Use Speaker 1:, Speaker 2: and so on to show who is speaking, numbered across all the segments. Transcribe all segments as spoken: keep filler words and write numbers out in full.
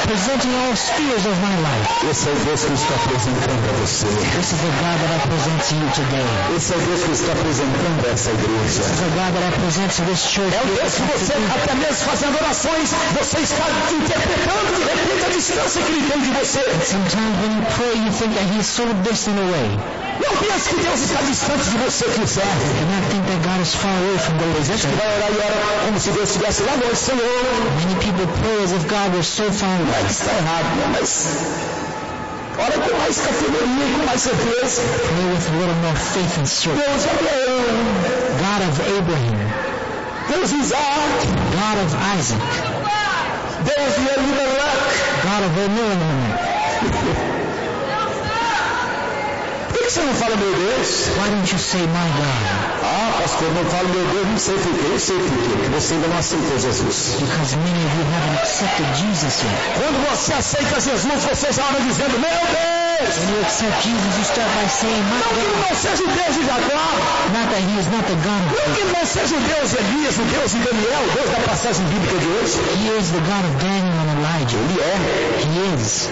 Speaker 1: presenting all spheres of my life.
Speaker 2: Esse é o Deus que está apresentando a você.
Speaker 1: This is the God that I present to you today.
Speaker 2: Esse é o Deus que está apresentando a essa igreja.
Speaker 1: This is the God that I present to this church.
Speaker 2: É o Deus que você, até mesmo fazendo orações, você está interpretando de repente a distância que ele tem de você.
Speaker 1: Sometimes when you pray, you think that He is so distant away.
Speaker 2: Não pense que Deus está distante de você que o serve.
Speaker 1: Do not think that God is far away from those
Speaker 2: Tem gente que vai orar e ora como se Deus estivesse lá longe, Senhor.
Speaker 1: Many people pray as if God were so far away.
Speaker 2: Mas está errado, né? Mas ora com mais categoria, com mais certeza.
Speaker 1: Pray with a little more faith and certainty.
Speaker 2: Deus de Abraão,
Speaker 1: God of Abraham,
Speaker 2: Deus de Isaac,
Speaker 1: God of Isaac,
Speaker 2: Deus de Elimelech,
Speaker 1: God of Elimelech.
Speaker 2: Por que você não fala meu Deus?
Speaker 1: Why don't you say my God?
Speaker 2: Ah, pastor, não falo meu Deus, não sei por quê. Eu sei por quê, porque você ainda não aceitou Jesus.
Speaker 1: Because many of you haven't accepted Jesus yet.
Speaker 2: Quando você aceita Jesus, você já ora dizendo, meu Deus!
Speaker 1: When you accept Jesus, you start by saying, my
Speaker 2: Não que ele
Speaker 1: God.
Speaker 2: não seja o Deus de Jacó,
Speaker 1: Not that He is not the God of
Speaker 2: não que ele não seja o Deus de Elias, o Deus de Daniel, o Deus da passagem bíblica de hoje.
Speaker 1: He is the God of Daniel and Elijah.
Speaker 2: Ele é,
Speaker 1: He is.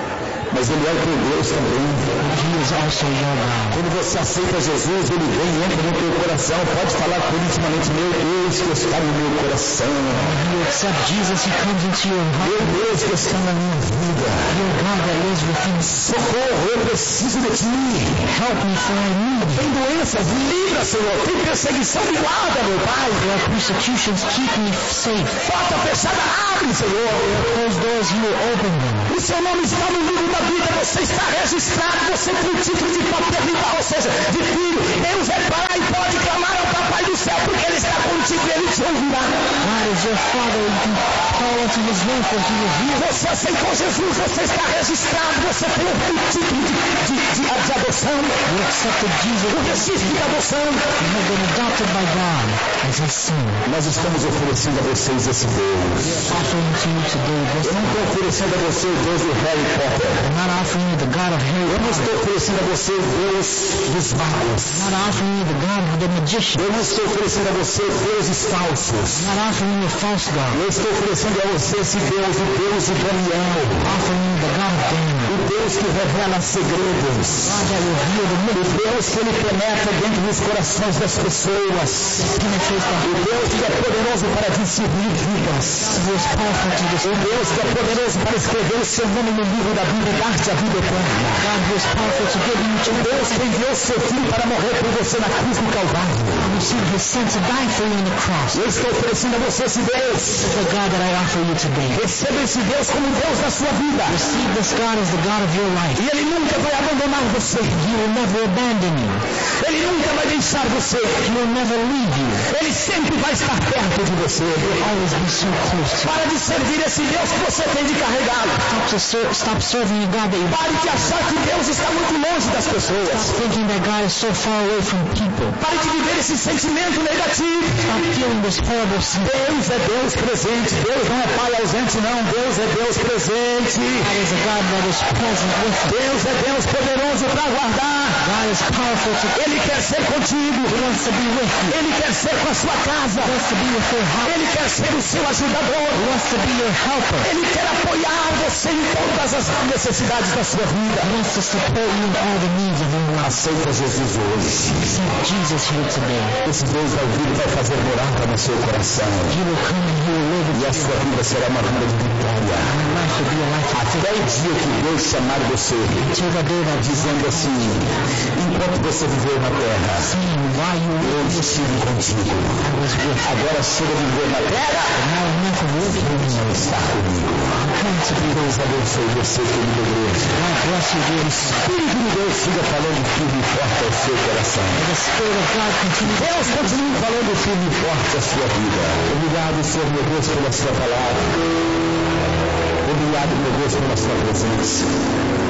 Speaker 2: mas ele é o teu Deus também.
Speaker 1: He is also your God.
Speaker 2: Quando você aceita Jesus, ele vem e entra no teu coração. Pode falar com ele intimamente, meu Deus que está no meu coração.
Speaker 1: When you accept Jesus, He comes into your
Speaker 2: Meu
Speaker 1: heart.
Speaker 2: Deus que está na minha vida.
Speaker 1: Your God that lives within.
Speaker 2: Socorro, eu preciso de ti.
Speaker 1: Help me, for I need you.
Speaker 2: Tem doenças, livra, Senhor. Tem perseguição, me guarda, meu Pai.
Speaker 1: There are persecutions, keep me safe.
Speaker 2: Porta fechada, abre, Senhor.
Speaker 1: Closed doors, He will open them.
Speaker 2: O seu nome está no livro da vida, você está registrado, você tem título de paternidade, ou seja, de filho. Deus é Pai, pode clamar ao Papai do céu, porque Ele está contigo e Ele te ouvirá.
Speaker 1: God is your Father, you can call unto His name, for He will hear.
Speaker 2: Você aceitou Jesus, você está registrado, você tem o título de, de, de, de adoção,
Speaker 1: You accepted Jesus.
Speaker 2: o registro de adoção.
Speaker 1: You have been adopted by God as His son.
Speaker 2: Nós estamos oferecendo a vocês esse Deus.
Speaker 1: Offering to you today this.
Speaker 2: Eu não estou oferecendo a você o Deus do Harry Potter.
Speaker 1: I'm not offering you the God of Harry
Speaker 2: Eu não
Speaker 1: Potter.
Speaker 2: estou oferecendo a você o Deus dos magos.
Speaker 1: I'm not offering you the God of the magician.
Speaker 2: Eu não estou oferecendo a você deuses falsos.
Speaker 1: I'm not offering you a false God.
Speaker 2: Eu estou oferecendo a você esse Deus, o Deus de Daniel.
Speaker 1: Offering you the God of Daniel.
Speaker 2: O Deus que revela segredos.
Speaker 1: God that will heal the
Speaker 2: O
Speaker 1: mystery.
Speaker 2: Deus que ele penetra dentro dos corações das pessoas.
Speaker 1: Penetrates the
Speaker 2: O Deus que é poderoso para discernir vidas.
Speaker 1: heart. Who is powerful to
Speaker 2: O
Speaker 1: destroy.
Speaker 2: Deus que é poderoso para escrever o seu nome no livro da Bíblia e dar-te a vida eterna.
Speaker 1: God who is powerful to give you
Speaker 2: O Deus que enviou seu filho para morrer por você na cruz do Calvário.
Speaker 1: to receive His son to die for you on the cross.
Speaker 2: Eu estou oferecendo a você esse Deus.
Speaker 1: This is the God that I offer you today.
Speaker 2: Receba esse Deus como Deus da sua vida.
Speaker 1: Receive this God as the God of your life.
Speaker 2: E Ele nunca vai abandonar você.
Speaker 1: He will never abandon you.
Speaker 2: Ele nunca vai deixar você.
Speaker 1: He will never leave you.
Speaker 2: Ele sempre vai estar perto de você.
Speaker 1: He'll always be so close to you.
Speaker 2: Para de servir esse Deus que você tem de carregá-lo.
Speaker 1: Stop, to ser- stop serving a God that you
Speaker 2: Pare de achar que Deus está muito longe das pessoas.
Speaker 1: Stop thinking that God is so far away from people.
Speaker 2: Pare de viver esse sentimento negativo.
Speaker 1: Stop feeling this horrible sin.
Speaker 2: Deus é Deus presente. Deus não é Pai ausente, não. Deus é Deus presente.
Speaker 1: God is a God that is present with you.
Speaker 2: Deus é Deus poderoso para guardar.
Speaker 1: God is powerful to
Speaker 2: Ele quer ser contigo.
Speaker 1: He wants to be with you.
Speaker 2: Ele quer ser com a sua casa.
Speaker 1: He wants to be with your house.
Speaker 2: Ele quer ser o seu ajudador.
Speaker 1: He wants to be your helper.
Speaker 2: Ele quer apoiar você em todas as necessidades da sua vida.
Speaker 1: He wants to support you in all the needs of your life.
Speaker 2: Aceita Jesus hoje.
Speaker 1: Accept Jesus here today.
Speaker 2: Esse Deus vai vir e vai fazer morada no seu coração.
Speaker 1: He will come and He will live
Speaker 2: E a
Speaker 1: with you.
Speaker 2: sua vida será uma vida de vitória.
Speaker 1: Your life will be a life of
Speaker 2: Até o dia que Deus chamar você,
Speaker 1: Until the day that
Speaker 2: dizendo assim, enquanto você viveu na terra,
Speaker 1: saying why you
Speaker 2: eu estive contigo.
Speaker 1: I was with you.
Speaker 2: Agora chega de viver na terra,
Speaker 1: Now enough of living.
Speaker 2: Ele não está comigo.
Speaker 1: Come to be
Speaker 2: Deus abençoe você, querido igreja.
Speaker 1: God bless you, dear.
Speaker 2: O Espírito de Deus siga falando firme e forte ao seu coração.
Speaker 1: May the Spirit of God continue to
Speaker 2: Deus continue falando firme e forte à sua vida. Obrigado, Senhor, meu Deus, pela sua palavra. Obrigado, meu Deus, pela sua presença.